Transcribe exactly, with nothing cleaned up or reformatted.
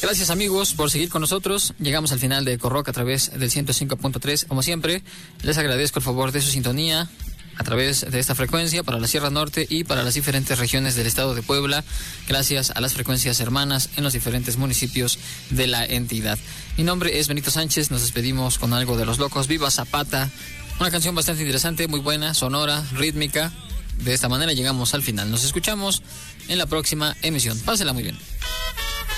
Gracias, amigos, por seguir con nosotros. Llegamos al final de Corrock a través del ciento cinco punto tres. Como siempre, les agradezco el favor de su sintonía a través de esta frecuencia para la Sierra Norte y para las diferentes regiones del estado de Puebla, gracias a las frecuencias hermanas en los diferentes municipios de la entidad. Mi nombre es Benito Sánchez, nos despedimos con algo de Los Locos. Viva Zapata, una canción bastante interesante, muy buena, sonora, rítmica. De esta manera llegamos al final. Nos escuchamos en la próxima emisión. Pásela muy bien.